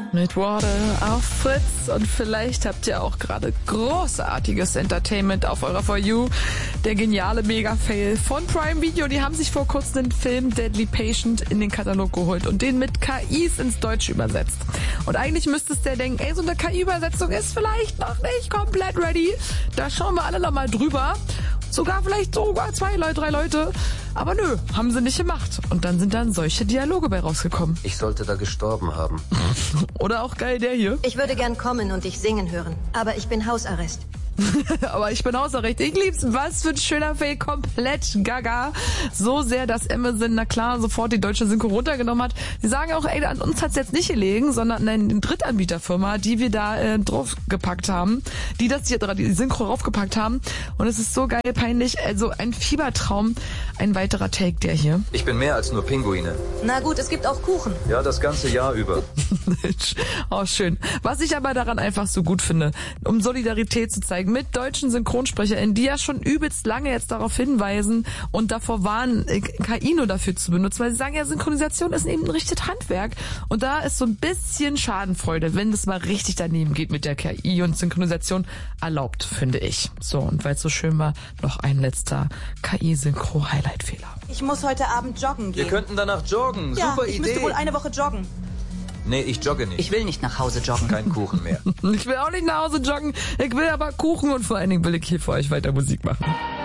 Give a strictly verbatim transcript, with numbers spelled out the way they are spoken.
mit Water auf Fritz und vielleicht habt ihr auch gerade großartiges Entertainment auf eurer For You. Der geniale Mega-Fail von Prime Video, die haben sich vor kurzem den Film Deadly Patient in den Katalog geholt und den mit K Is ins Deutsche übersetzt. Und eigentlich müsstest du denken, ey, so eine K I-Übersetzung ist vielleicht noch nicht komplett ready. Da schauen wir alle noch mal drüber. Sogar vielleicht sogar zwei Leute, drei Leute. Aber nö, haben sie nicht gemacht. Und dann sind dann solche Dialoge bei rausgekommen. Ich sollte da gestorben haben. Oder auch geil der hier. Ich würde gern kommen und dich singen hören, aber ich bin Hausarrest. Aber ich bin Hausarrest. Ich lieb's. Was für ein schöner Fail. Komplett gaga. So sehr, dass Amazon, na klar, sofort die deutsche Synchro runtergenommen hat. Sie sagen auch, ey, an uns hat's jetzt nicht gelegen, sondern an eine Drittanbieterfirma, die wir da äh, draufgepackt haben. Die das hier, die Synchro draufgepackt haben. Und es ist so geil peinlich. Also ein Fiebertraum. Ein weiterer Take, der hier. Ich bin mehr als nur Pinguine. Na gut, es gibt auch Kuchen. Ja, das ganze Jahr über. Oh, schön. Was ich aber daran einfach so gut finde, um Solidarität zu zeigen, mit deutschen SynchronsprecherInnen, die ja schon übelst lange jetzt darauf hinweisen und davor warnen, K I nur dafür zu benutzen, weil sie sagen, ja, Synchronisation ist eben ein richtiges Handwerk und da ist so ein bisschen Schadenfreude, wenn das mal richtig daneben geht mit der K I und Synchronisation erlaubt, finde ich. So, und weil es so schön war, noch ein letzter K I-Synchro-Highlight-Fehler. Ich muss heute Abend joggen gehen. Wir könnten danach joggen. Ja, Super ich Idee. müsste wohl eine Woche joggen. Nee, ich jogge nicht. Ich will nicht nach Hause joggen. Kein Kuchen mehr. Ich will auch nicht nach Hause joggen. Ich will aber Kuchen und vor allen Dingen will ich hier für euch weiter Musik machen.